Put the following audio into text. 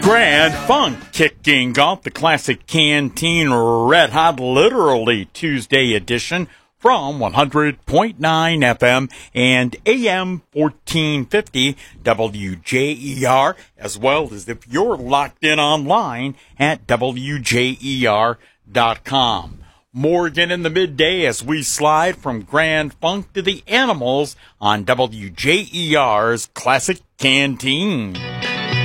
Grand Funk kicking off the Classic Canteen Red Hot Literally Tuesday edition from 100.9 FM and AM 1450 WJER, as well as if you're locked in online at WJER.com. Morgan in the midday as we slide from Grand Funk to the Animals on WJER's Classic Canteen.